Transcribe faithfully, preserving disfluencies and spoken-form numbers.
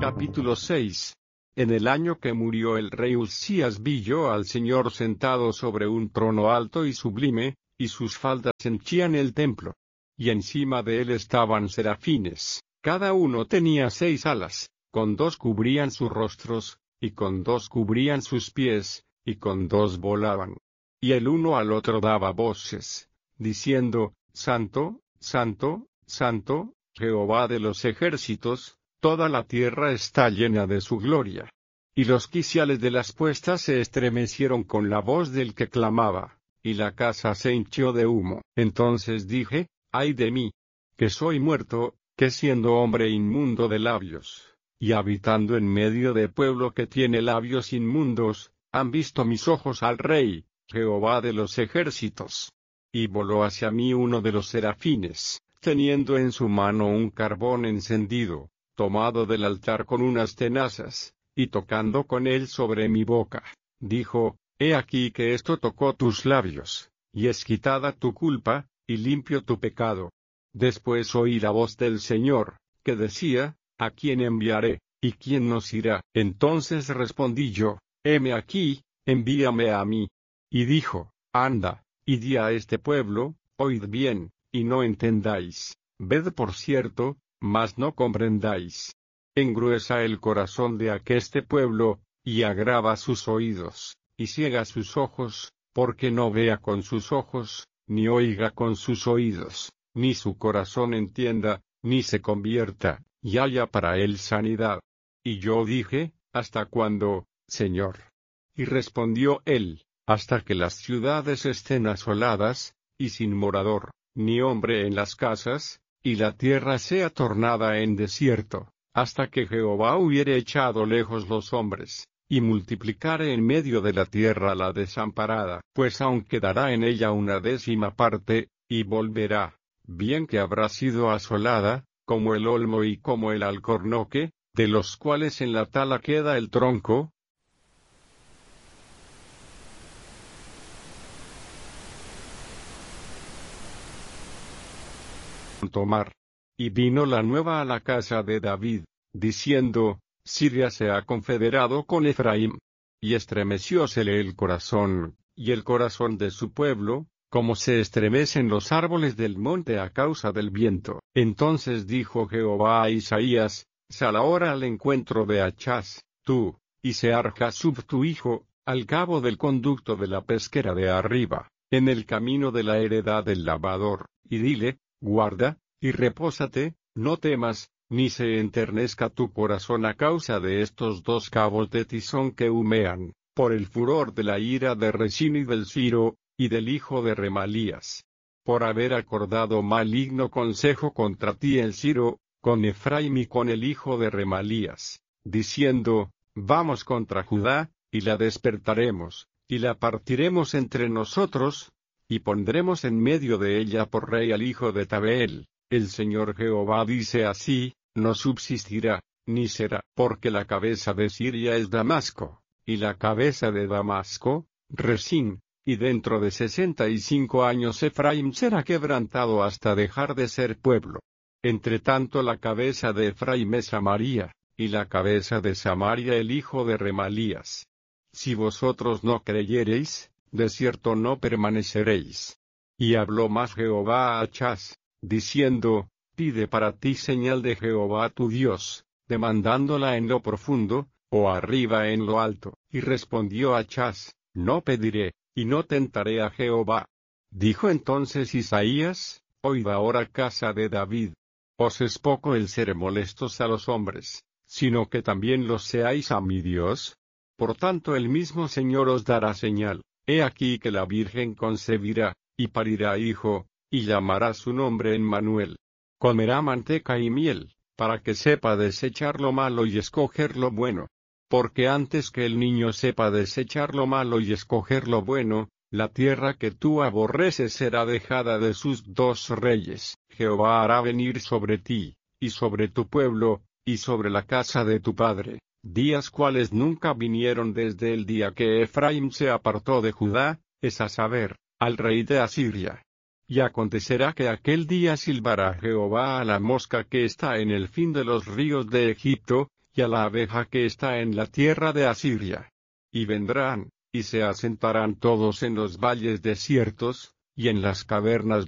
Capítulo seis. En el año que murió el rey Uzías vi yo al Señor sentado sobre un trono alto y sublime, y sus faldas henchían el templo. Y encima de él estaban serafines, cada uno tenía seis alas, con dos cubrían sus rostros, y con dos cubrían sus pies, y con dos volaban. Y el uno al otro daba voces, diciendo, Santo, Santo, Santo, Jehová de los ejércitos, toda la tierra está llena de su gloria. Y los quiciales de las puestas se estremecieron con la voz del que clamaba, y la casa se hinchió de humo. Entonces dije, ay de mí, que soy muerto, que siendo hombre inmundo de labios, y habitando en medio de pueblo que tiene labios inmundos, han visto mis ojos al Rey, Jehová de los ejércitos. Y voló hacia mí uno de los serafines, teniendo en su mano un carbón encendido, tomado del altar con unas tenazas, y tocando con él sobre mi boca, dijo, he aquí que esto tocó tus labios, y es quitada tu culpa, y limpio tu pecado. Después oí la voz del Señor, que decía, ¿a quién enviaré, y quién nos irá? Entonces respondí yo, heme aquí, envíame a mí. Y dijo, anda, y di a este pueblo, oíd bien, y no entendáis, ved por cierto, mas no comprendáis. Engruesa el corazón de aqueste pueblo, y agrava sus oídos, y ciega sus ojos, porque no vea con sus ojos, ni oiga con sus oídos, ni su corazón entienda, ni se convierta, y haya para él sanidad. Y yo dije, ¿hasta cuándo, Señor? Y respondió él, hasta que las ciudades estén asoladas, y sin morador, ni hombre en las casas, y la tierra sea tornada en desierto, hasta que Jehová hubiere echado lejos los hombres, y multiplicare en medio de la tierra la desamparada, pues aun quedará en ella una décima parte, y volverá, bien que habrá sido asolada, como el olmo y como el alcornoque, de los cuales en la tala queda el tronco. Tomar. Y vino la nueva a la casa de David, diciendo, Siria se ha confederado con Efraín. Y estremeciósele el corazón, y el corazón de su pueblo, como se estremecen los árboles del monte a causa del viento. Entonces dijo Jehová a Isaías, sal ahora al encuentro de Achaz, tú, y Sear-Jasub tu hijo, al cabo del conducto de la pesquera de arriba, en el camino de la heredad del lavador, y dile, guarda, y repósate, no temas, ni se enternezca tu corazón a causa de estos dos cabos de tizón que humean, por el furor de la ira de Resín y del Ciro, y del hijo de Remalías. Por haber acordado maligno consejo contra ti el Ciro, con Efraín y con el hijo de Remalías, diciendo, vamos contra Judá, y la despertaremos, y la partiremos entre nosotros, y pondremos en medio de ella por rey al hijo de Tabeel. El Señor Jehová dice así, no subsistirá, ni será, porque la cabeza de Siria es Damasco, y la cabeza de Damasco, Resín, y dentro de sesenta y cinco años Efraín será quebrantado hasta dejar de ser pueblo. Entre tanto la cabeza de Efraín es Samaria, y la cabeza de Samaria el hijo de Remalías. Si vosotros no creyereis, de cierto no permaneceréis. Y habló más Jehová a Achaz, diciendo, pide para ti señal de Jehová tu Dios, demandándola en lo profundo, o arriba en lo alto. Y respondió Achaz, no pediré, y no tentaré a Jehová. Dijo entonces Isaías, oíd ahora casa de David. Os es poco el ser molestos a los hombres, sino que también los seáis a mi Dios. Por tanto el mismo Señor os dará señal, he aquí que la Virgen concebirá, y parirá hijo, y llamará su nombre Emmanuel. Comerá manteca y miel, para que sepa desechar lo malo y escoger lo bueno. Porque antes que el niño sepa desechar lo malo y escoger lo bueno, la tierra que tú aborreces será dejada de sus dos reyes. Jehová hará venir sobre ti, y sobre tu pueblo, y sobre la casa de tu padre, días cuales nunca vinieron desde el día que Efraín se apartó de Judá, es a saber, al rey de Asiria. Y acontecerá que aquel día silbará Jehová a la mosca que está en el fin de los ríos de Egipto, y a la abeja que está en la tierra de Asiria. Y vendrán, y se asentarán todos en los valles desiertos, y en las cavernas